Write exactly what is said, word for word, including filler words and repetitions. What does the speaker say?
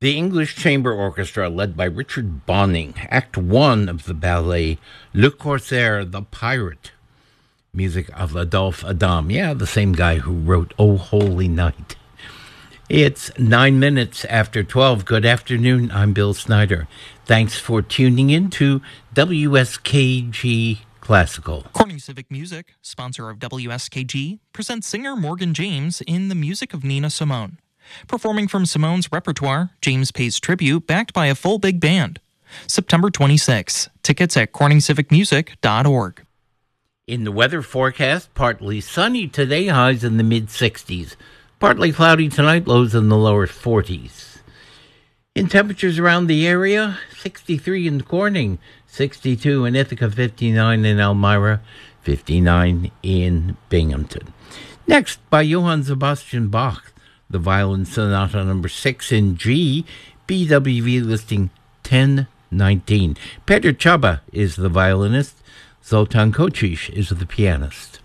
The English Chamber Orchestra, led by Richard Bonning, Act One of the ballet Le Corsaire, the Pirate, music of Adolphe Adam. Yeah, the same guy who wrote Oh Holy Night. It's nine minutes after twelve. Good afternoon. I'm Bill Snyder. Thanks for tuning in to W S K G Classical. Corning Civic Music, sponsor of W S K G, presents singer Morgan James in the music of Nina Simone. Performing from Simone's repertoire, James pays tribute backed by a full big band. September twenty-sixth. Tickets at corning civic music dot org. In the weather forecast, partly sunny today, highs in the mid-sixties. Partly cloudy tonight, lows in the lower forties. In temperatures around the area, sixty-three in Corning, sixty-two in Ithaca, fifty-nine in Elmira, fifty-nine in Binghamton. Next, by Johann Sebastian Bach, the Violin Sonata number six in G, B W V listing ten nineteen. Petr Chaba is the violinist. Zoltan Kocic is the pianist.